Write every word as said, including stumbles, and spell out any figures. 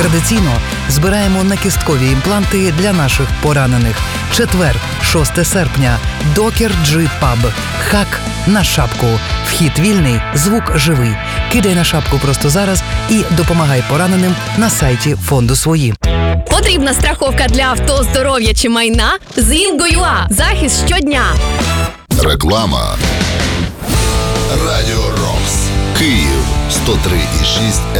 Традиційно збираємо на кісткові імпланти для наших поранених. Четвер, шосте серпня. Докер Джи Паб. Хак на шапку. Вхід вільний, звук живий. Кидай на шапку просто зараз і допомагай пораненим на сайті фонду «Свої». Потрібна страховка для авто, здоров'я чи майна? З Інго.ua. Захист щодня. Реклама. Радіо Рокс. Київ сто три і шість